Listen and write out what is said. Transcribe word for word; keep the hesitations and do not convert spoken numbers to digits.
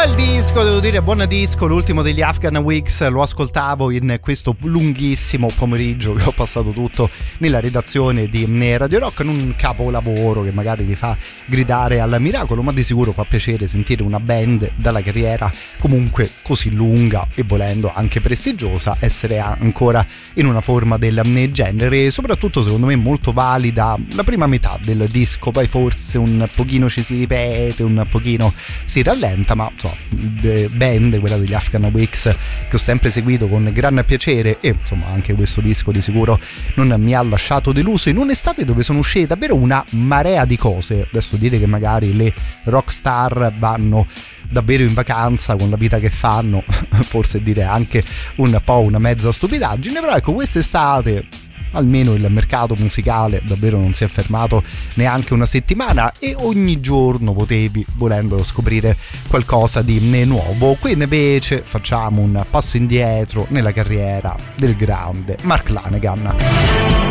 Bel disco, devo dire, buon disco, l'ultimo degli Afghan Wigs. Lo ascoltavo in questo lunghissimo pomeriggio che ho passato tutto nella redazione di Radio Rock, in un capolavoro che magari ti fa gridare al miracolo, ma di sicuro fa piacere sentire una band dalla carriera comunque così lunga e volendo anche prestigiosa essere ancora in una forma del genere. Soprattutto secondo me molto valida la prima metà del disco, poi forse un pochino ci si ripete, un pochino si rallenta, ma insomma band, quella degli Afghan Wigs, che ho sempre seguito con gran piacere, e insomma anche questo disco di sicuro non mi ha lasciato deluso in un'estate dove sono uscite davvero una marea di cose. Adesso dire che magari le rockstar vanno davvero in vacanza con la vita che fanno forse dire anche un po' una mezza stupidaggine, però ecco, quest'estate almeno il mercato musicale davvero non si è fermato neanche una settimana e ogni giorno potevi, volendo, scoprire qualcosa di nuovo. Qui invece facciamo un passo indietro nella carriera del grande Mark Lanegan.